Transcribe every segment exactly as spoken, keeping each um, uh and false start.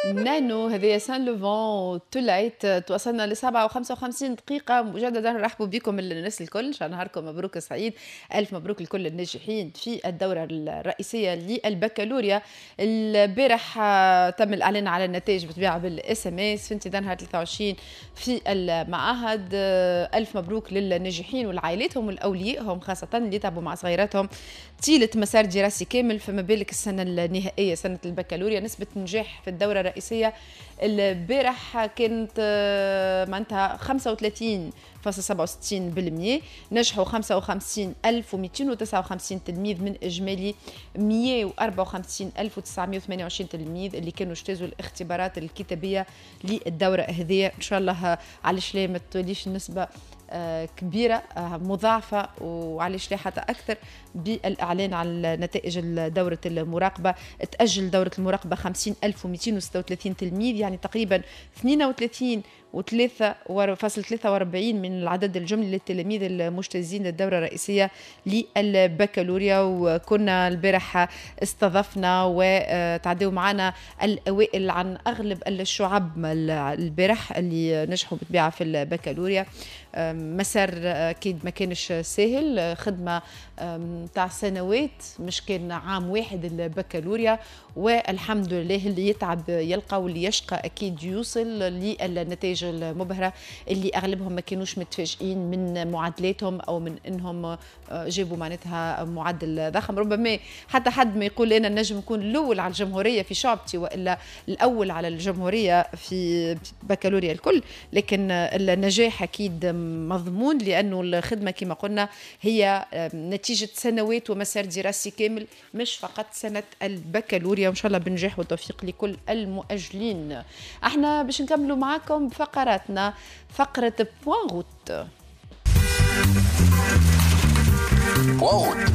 نانو هذه سان لوفون تولايت توصلنا لسبعة وخمسة وخمسين دقيقة مجددا. نرحبوا بكم الناس الكل، شان نهاركم مبروك سعيد، ألف مبروك لكل الناجحين في الدورة الرئيسية للبكالوريا. البارح تم الإعلان على النتائج بطبيعة بالاس ام اس في انتظار نهار ثلاثة وعشرين في المعاهد. ألف مبروك للناجحين والعائلاتهم والأوليائهم خاصة اللي تعبوا مع صغيراتهم طيلة مسار دراسي كامل، فما بالك السنة النهائية سنة البكالوريا. نسبة نجاح في الدورة الرئيسية البارح كانت معناتها خمسة وثلاثين فاصلة سبعة وستين بالمئة، نجحوا خمسة وخمسين ألف ومئتين وتسعة وخمسين تلميذ من إجمالي مئة وأربعة وخمسين ألف وتسعمئة وثمانية وعشرين تلميذ اللي كانوا اجتازوا الاختبارات الكتابية للدورة هذه. إن شاء الله علاش لا ما توليش النسبة كبيرة مضاعفة، وعليش لا حتى أكثر بالإعلان على نتائج دورة المراقبة. تأجل دورة المراقبة خمسين ألف ومئتين وستة وثلاثين تلميذ، يعني تقريبا اثنين وثلاثين وثلاثة فاصل ثلاثة وأربعين من العدد الجملي للتلاميذ المجتازين للدورة الرئيسية للبكالوريا. وكنا البارح استضفنا وتعدوا معنا الأوائل عن أغلب الشعب البارح اللي نجحوا بالطبيعة في البكالوريا. مسار أكيد ما كانش سهل، خدمة تاع سنوات، مش كان عام واحد البكالوريا، والحمد لله اللي يتعب يلقى واللي يشقى أكيد يوصل للنتائج المبهرة اللي أغلبهم ما كانوش متفاجئين من معادلاتهم أو من إنهم جابوا معناتها معدل ضخم. ربما حتى حد ما يقول أنا نجم نكون الأول على الجمهورية في شعبتي وإلا الأول على الجمهورية في بكالوريا الكل، لكن النجاح أكيد مضمون لأنه الخدمة كما قلنا هي نتيجة سنوات ومسار دراسي كامل، مش فقط سنة البكالوريا. وإن شاء الله بنجاح والتوفيق لكل المؤجلين. احنا باش نكملوا معاكم فقراتنا، فقرة بوان غوت. بوان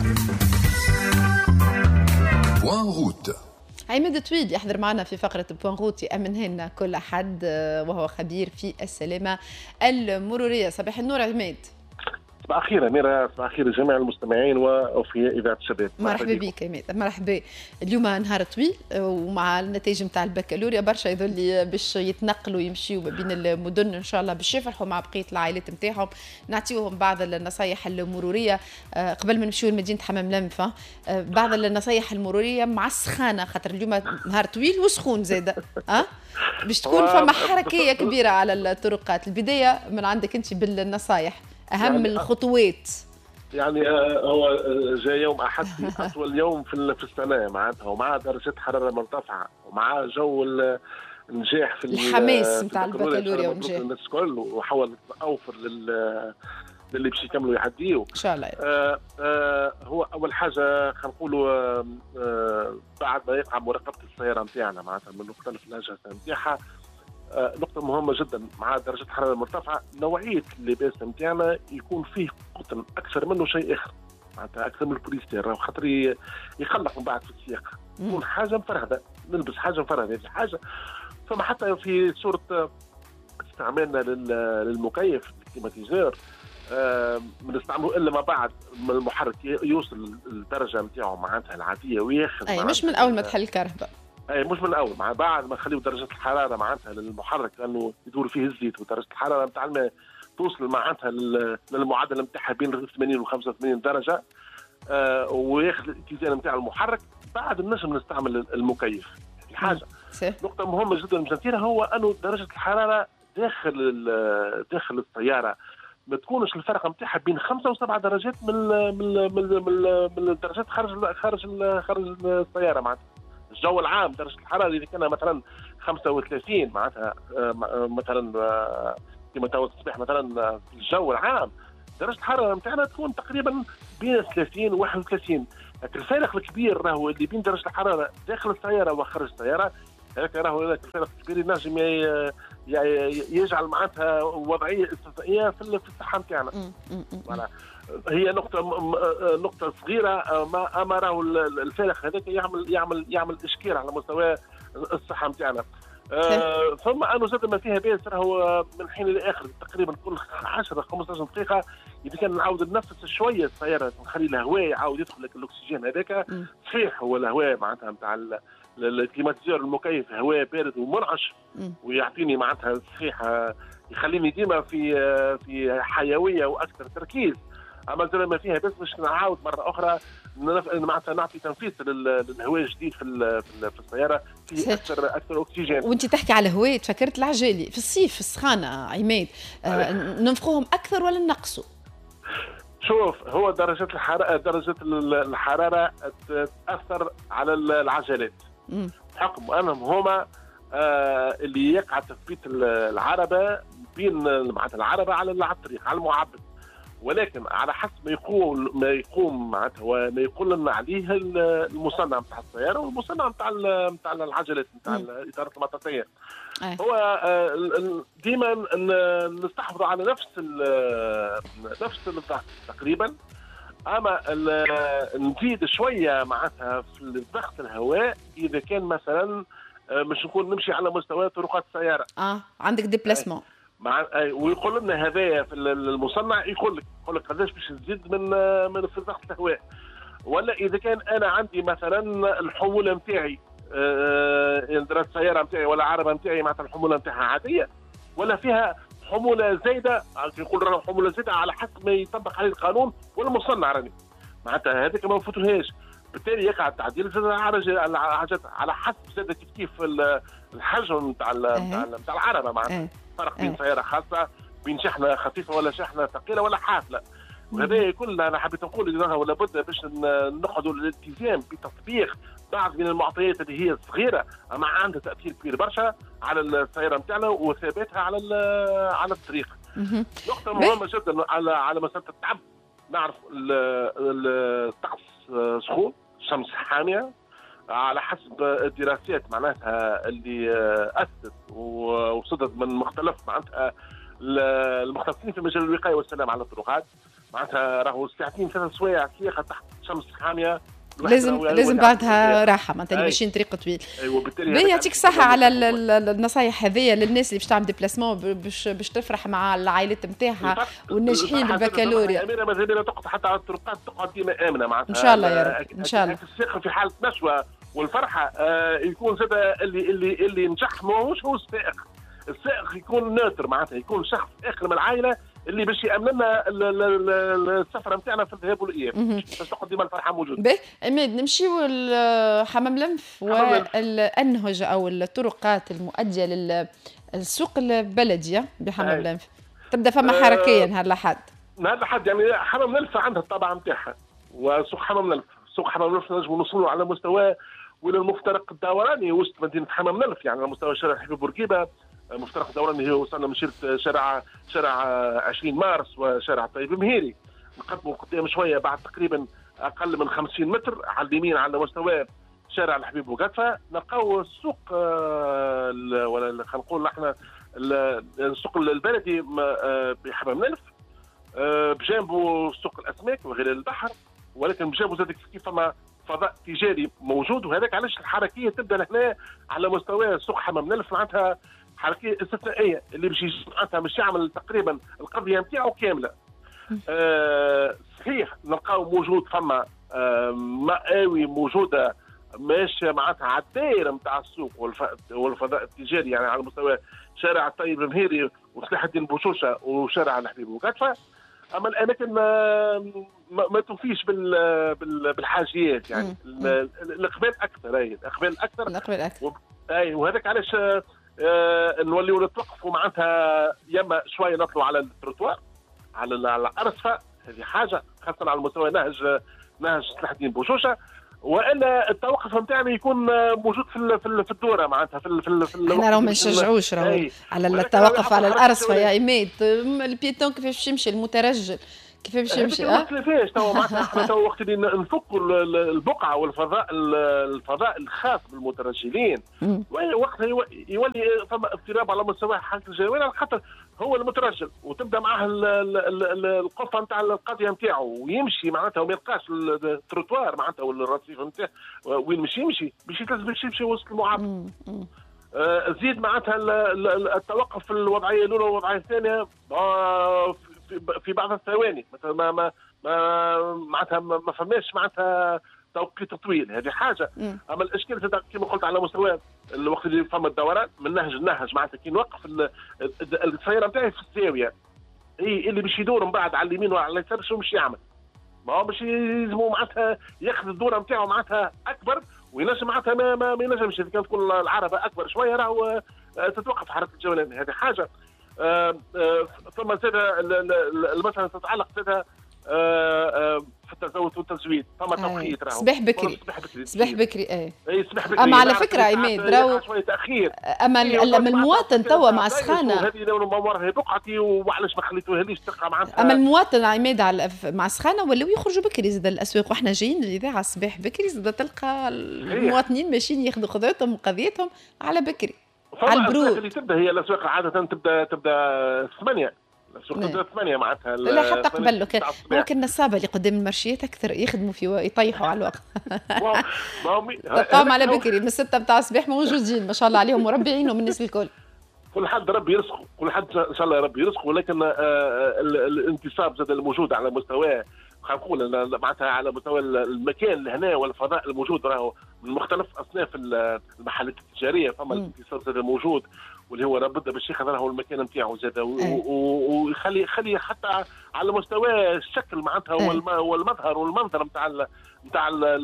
غوت عماد طويل يحضر معنا في فقرة بوان غوت، يأمنها لنا كل أحد وهو خبير في السلامة المرورية. صباح النور عماد. صباح الخير أميرة، صباح الخير لجميع المستمعين وفي إذاعة الشباب. مرحبا بك عماد. مرحبا. اليوم نهار طويل ومع النتائج نتاع البكالوريا برشا يظل باش يتنقلوا يمشيوا ما بين المدن ان شاء الله باش يفرحوا مع بقيه العائلات نتاعهم. نعطيوهم بعض النصائح المروريه قبل ما نمشيو لمدينه حمام لمفه، بعض النصائح المروريه مع السخانه، خاطر اليوم نهار طويل وسخون زاده ها باش تكون فما حركيه كبيره على الطرقات. البدايه من عندك انت بالنصائح، اهم يعني الخطوات. يعني هو جاي يوم احد اطول يوم في في السنه معناتها، ومع درجات حراره مرتفعه ومع جو النجاح في الحماس نتاع البكالوريا والنجاح الناس الكل، وحاول اوفر لل للي باش يكملوا يعديوا ان شاء الله. آه آه هو اول حاجه خلينا نقولوا آه بعد ما يقع مراقبه السياره نتاعنا معناتها من مختلف الاجهزه نتاعها، آه نقطة مهمة جدا مع درجة الحرارة المرتفعة، نوعية اللباس نتاعنا يكون فيه قطن أكثر منه شيء آخر، معناتها أكثر من البوليستير، خاطر يخلق من بعد في السياق، يكون حاجة مفرهدة، نلبس حاجة مفرهدة في حاجة. فما حتى في صورة استعمالنا للمكيف الكليماتيزور آه ما نستعمله إلا ما بعد من المحرك يوصل الدرجة نتاعه معناتها العادية وياخذ. أي مش من أول ما تحل الكهرباء. اي مش من الاول، مع بعد ما نخليو درجه الحراره معناتها للمحرك لانه يدور فيه الزيت، ودرجه الحراره نتاع الماء توصل معناتها للمعدل نتاعها بين ثمانين و خمسة وثمانين درجه، آه وياخذ الاتزان نتاع المحرك. بعد نجم نستعمل المكيف. حاجه نقطه مهمه جدا باش نثيرها هو انه درجه الحراره داخل داخل السياره ما تكونش الفرق نتاعها بين خمسة وسبعة درجات من من من, من, من الدرجات خارج خارج خارج السياره معناتها. الجو العام درجة الحرارة إذا كان مثلا خمسة وثلاثين معناتها مثلا كما تو الصباح مثلا في الجو العام درجة الحرارة نتاعنا تكون تقريبا بين ثلاثين و واحد وثلاثين، لكن الفارق الكبير راهو اللي بين درجة الحرارة داخل السيارة وخارج السيارة، هذاك راهو الفارق الكبير ينجم يجعل معناتها وضعية استثنائية في الصحة نتاعنا. هي نقطة نقطة صغيرة ما أما راهو الفارق هذاك يعمل يعمل يعمل إشكال على مستوى الصحة نتاعنا. آه ثم أنه زاد ما فيها بأس راهو من حين لآخر تقريبا كل عشرة خمسة عشر دقيقة إذا كان نعاود ننفس شوية السيارة نخلي الهواء يعاود يدخل لك الأكسجين هذاك صحيح، هو الهواء معناتها نتاع الكليماتيزور المكيف هواء بارد ومنعش ويعطيني معناتها صحيح يخليني ديما في في حيويه واكثر تركيز. اما زي ما فيها بس باش نعاود مره اخرى معناتها نعطي تنفيس للهواء الجديد في في السياره فيه اكثر اكثر اكسجين. وانت تحكي على الهواء تفكرت العجالي في الصيف في السخانه عماد آه ننفخوهم اكثر ولا نقصوا؟ شوف هو درجه الحراره درجه الحراره تاثر على العجلات بحكم انهم هما آه اللي يقع تثبيت العربه بين معناتها العربه على الطريق على المعبد، ولكن على حسب ما يقوم ما يقوم معناتها وما يقول لنا عليه المصنع نتاع السياره والمصنع نتاع نتاع العجلات نتاع اداره المطاطيه. هو ديما نستحفظوا على نفس نفس الضغط تقريبا، اما نزيد شويه معناتها في ضغط الهواء اذا كان مثلا مش نكون نمشي على مستوى طرقات السياره. اه عندك ديبلاسمون مع ويقول لنا هذايا في المصنع يقول لك يقول لك قداش باش تزيد من من في ضغط الهواء. ولا اذا كان انا عندي مثلا الحموله نتاعي آه السياره نتاعي ولا عربه نتاعي معناتها الحموله نتاعها عاديه ولا فيها حموله زايده، يقول راهو حموله زايده على حسب ما يطبق عليه القانون والمصنع راني معناتها هذيك ما نفوتوهاش. بالتالي يقع التعديل على حسب زاد كيف كيف الحجم نتاع نتاع العربه معناتها فرق بين سياره خاصه بين شحنه خفيفه ولا شحنه ثقيله ولا حافله. وهذا كله انا حبيت نقول انه لابد باش نقعدوا الالتزام بتطبيق بعض من المعطيات اللي هي صغيره اما عندها تاثير كبير برشا على السياره نتاعنا وثباتها على على الطريق. نقطه مهمه جدا على على مساله التعب. نعرف الطقس سخون، الشمس حاميه على حسب الدراسات معناتها اللي اثبت وصدت من مختلف معناتها المختصين في مجال الوقايه والسلام على الطرقات معناتها راهو ساعتين ثلاث سوايع سياقه تحت شمس حاميه لازم لازم بعدها راحه معناتها ماشيين طريق طويل. ايوه وبالتالي يعطيك الصحه على النصائح هذيا للناس اللي باش تعمل ديبلاسمون باش باش تفرح مع العائلات نتاعها والناجحين بالبكالوريا. اميره ماذا بينا تقعد حتى على الطرقات تقعد ديما امنه معناتها ان شاء الله يا رب ان شاء الله. السائق في حاله نشوه والفرحه آه يكون زاد اللي اللي اللي نجح ماهوش هو السائق، السائق يكون ناتر معناتها يكون شخص اخر من العائله اللي باش يامن لنا السفره نتاعنا في الذهاب والاياب باش تقعد ديما الفرحه موجوده. باهي عماد نمشيو لحمام لنف والانهج او الطرقات المؤديه للسوق البلدي بحمام لنف تبدا فما حركيه نهار الاحد. نهار الاحد يعني حمام لنف عندها الطابع نتاعها وسوق حمام لنف سوق حمام لنف نجموا نوصلوا على مستوى ولا المفترق الدوراني وسط مدينه حمام لنف يعني على مستوى شارع حبيب بورقيبه. مفترق الدوراني هو وصلنا مشيرة شارع شارع عشرين مارس وشارع طيب مهيري. نقدموا قدام شويه بعد تقريبا اقل من خمسين متر على اليمين على مستوى شارع الحبيب بوقاتفه نلقاو السوق ولا خلينا نقول احنا السوق البلدي بحمام لنف بجانبه سوق الاسماك وغير البحر، ولكن بجانبه زاد كيف فما فضاء تجاري موجود. وهذاك علاش الحركيه تبدا لهنا على مستوى سوق حمام لنف معناتها حركيه استثنائيه اللي باش معناتها باش يعمل تقريبا القضيه نتاعو كامله. أه صحيح نلقاو موجود فما أه مقاوي موجوده ماشيه معناتها على الدائره نتاع السوق والفضاء التجاري يعني على مستوى شارع الطيب المهيري وسلاح الدين بوشوشه وشارع الحبيب بوقاتفه. اما الاماكن ما ما, ما توفيش بال بالحاجيات يعني الاقبال اكثر اي الاقبال اكثر الاقبال اكثر اي وهذاك علاش آه نوليو نتوقفوا معناتها يما شويه نطلعوا على التروتوار على الارصفه هذه حاجه خاصه على مستوى نهج نهج سلاح الدين بوشوشه، والا التوقف نتاعنا يكون موجود في في الدوره معناتها في في في احنا راهو ما نشجعوش راهو على التوقف على الارصفه يا عماد. البيتون كيفاش باش يمشي المترجل كيف باش يمشي اه كيفاش تو معناتها احنا تو وقت اللي نفكوا البقعه والفضاء الفضاء الخاص بالمترجلين وقتها يولي فما اضطراب على مستوى حاله الجوال على خاطر هو المترجل وتبدا معاه القفه نتاع القضيه نتاعو ويمشي معناتها وما يلقاش التروتوار معناتها ولا الرصيف نتاعو وين مش يمشي باش لازم يمشي وسط المعابر. آه زيد معناتها التوقف في الوضعيه الاولى والوضعيه الثانيه آه في بعض الثواني مثلا ما ما معناتها ما فماش معناتها توقيت طويل، هذه حاجه. مم. اما الاشكال كما قلت على مستوى الوقت اللي فما الدوران من نهج لنهج، معناتها كي نوقف السياره نتاعي في الزاويه، هي اللي باش يدور من بعد على اليمين وعلى اليسار شو مش يعمل؟ ما هو باش يلزموا معناتها ياخذ الدوره نتاعو معناتها اكبر، وينجم معناتها ما, ما, ما ينجمش اذا كانت تكون العربه اكبر شويه راهو تتوقف حركه الجولان، هذه حاجه. ثم زاد المساله تتعلق زاد في التزود والتزويد، ثم توقيت راهو صباح بكري صباح بكري صباح بكري ايه اي صباح بكري. اما على فكره عماد راهو شويه تاخير، اما لما المواطن توا مع سخانه هذه لو مورها بقعتي وعلاش ما خليتوها ليش تلقى معناتها. اما المواطن عماد على مع سخانه ولاو يخرجوا بكري زاد الاسواق، واحنا جايين للاذاعه الصباح بكري زاد تلقى المواطنين ماشيين ياخذوا خذوتهم وقضيتهم على بكري على البرود اللي تبدا. هي الاسواق عاده تبدا تبدا ثمانية، السوق تبدا ثمانية معناتها. لا حتى قبل كان ممكن النصابه اللي قدام المرشيات اكثر يخدموا في يطيحوا على الوقت. تلقاهم على بكري من ستة بتاع الصباح موجودين ما شاء الله عليهم مربعين ومن الناس الكل. كل حد ربي يرزقه، كل حد ان شاء الله ربي يرزقه، ولكن الانتصاب زاد الموجود على مستوى خلينا نقول معناتها على مستوى المكان اللي هنا والفضاء الموجود راهو من مختلف اصناف المحلات التجاريه، فما الانتصاب زاد موجود واللي هو لابد باش ياخذ راهو المكان نتاعو زاد ويخلي يخلي حتى على مستوى الشكل معناتها والمظهر والمنظر نتاع نتاع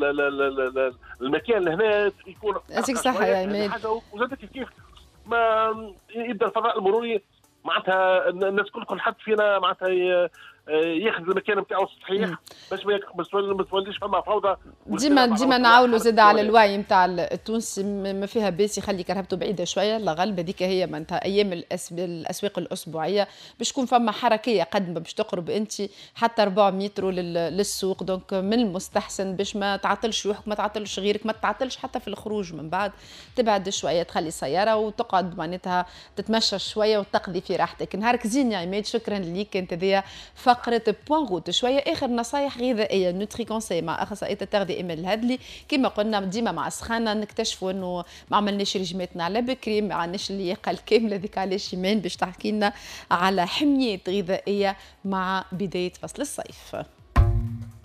المكان اللي هنا يكون صح يا عماد. وزاد كيف ما يبدا الفضاء المروري معناتها الناس كل كل حد فينا معناتها ياخذ المكان نتاعو الصحيح باش ما توليش فما فوضى. ديما ديما نعاولوا زاد على الوعي نتاع التونسي ما فيها باس يخلي كرهبته بعيده شويه. لا غالبا هذيك هي معناتها ايام الاسواق الاسبوعيه باش تكون فما حركيه قد ما باش تقرب انت حتى أربعمية متر للسوق، دونك من المستحسن باش ما تعطلش روحك ما تعطلش غيرك ما تعطلش حتى في الخروج من بعد تبعد شويه تخلي السياره وتقعد معناتها تتمشى شويه وتقضي في راحتك. نهارك زين يا عماد، شكرا ليك. كانت هذيا فقرة بوان غوت شوية آخر نصايح غذائية نوتري كونسي مع أخصائية التغذية إيمان الهدلي. كما قلنا ديما مع سخانة نكتشفوا إنه ما عملناش رجيماتنا على بكري، ما عندناش اللياقة الكاملة ذيك. علاش إيمان باش تحكي لنا على حميات غذائية مع بداية فصل الصيف.